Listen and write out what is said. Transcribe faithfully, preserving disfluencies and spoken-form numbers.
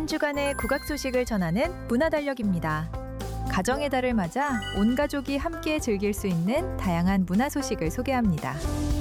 한 주간의 국악 소식을 전하는 문화달력입니다. 가정의 달을 맞아 온 가족이 함께 즐길 수 있는 다양한 문화 소식을 소개합니다.